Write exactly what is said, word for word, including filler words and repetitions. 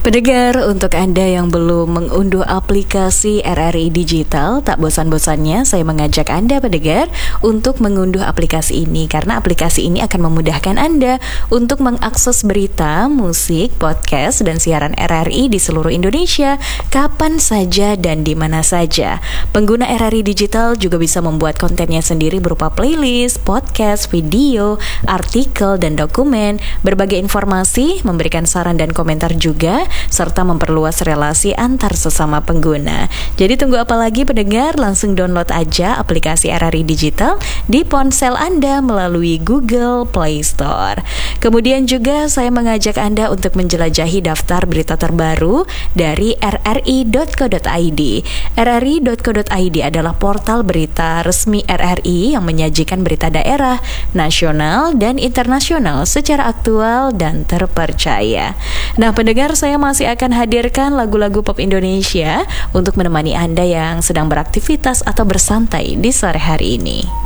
Pendengar, untuk Anda yang belum mengunduh aplikasi R R I Digital, tak bosan-bosannya saya mengajak Anda pendengar untuk mengunduh aplikasi ini, karena aplikasi ini akan memudahkan Anda untuk mengakses berita, musik, podcast, dan siaran R R I di seluruh Indonesia kapan saja dan di mana saja. Pengguna R R I Digital juga bisa membuat kontennya sendiri berupa playlist, podcast, video, artikel, dan dokumen, berbagai informasi, memberikan saran dan komentar juga, serta memperluas relasi antar sesama pengguna. Jadi tunggu apa lagi pendengar? Langsung download aja aplikasi R R I Digital di ponsel Anda melalui Google Play Store. Kemudian juga saya mengajak Anda untuk menjelajahi daftar berita terbaru dari r r i dot co dot i d. r r i dot co dot i d adalah portal berita resmi R R I yang menyajikan berita daerah, nasional, dan internasional secara aktual dan terpercaya. Nah pendengar, saya masih akan hadirkan lagu-lagu pop Indonesia untuk menemani Anda yang sedang beraktivitas atau bersantai di sore hari ini.